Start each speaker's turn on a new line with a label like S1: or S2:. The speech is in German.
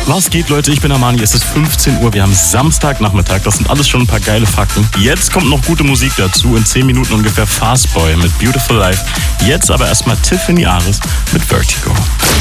S1: Was geht, Leute? Ich bin Armani. Es ist 15 Uhr. Wir haben Samstagnachmittag. Das sind alles schon ein paar geile Fakten. Jetzt kommt noch gute Musik dazu. In 10 Minuten ungefähr Fastboy mit Beautiful Life. Jetzt aber erstmal Tiffany Ares mit Vertigo.